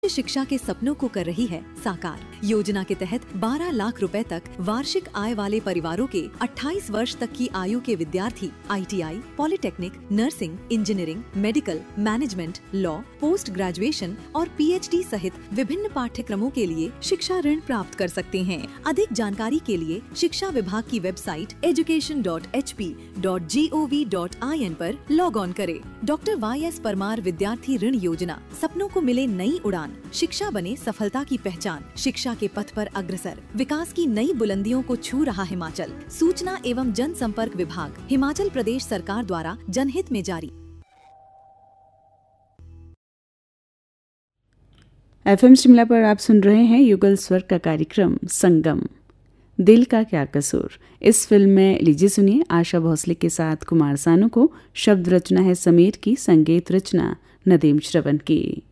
शिक्षा के सपनों को कर रही है साकार। योजना के तहत 12 लाख रुपए तक वार्षिक आय वाले परिवारों के 28 वर्ष तक की आयु के विद्यार्थी ITI, polytechnic, nursing, engineering, medical, management, law, post graduation और PhD सहित विभिन्न पाठ्यक्रमों के लिए शिक्षा ऋण प्राप्त कर सकते हैं। अधिक जानकारी के लिए शिक्षा विभाग की वेबसाइट education.hp.gov.in पर लॉग ऑन करें। डॉक्टर YS परमार विद्यार्थी ऋण योजना, सपनों को मिले नई उड़ान, शिक्षा बने सफलता की पहचान, शिक्षा के पथ पर अग्रसर, विकास की नई बुलंदियों को छू रहा हिमाचल। सूचना एवं जनसंपर्क विभाग, हिमाचल प्रदेश सरकार द्वारा जनहित में जारी। FM शिमला पर आप सुन रहे हैं युगल स्वर का कार्यक्रम संगम। दिल का क्या कसूर, इस फिल्म में लीजिए सुनिए आशा भोसले के साथ कुमार सानू को। शब्द रचना है समीर की, संगीत रचना नदीम श्रवण की।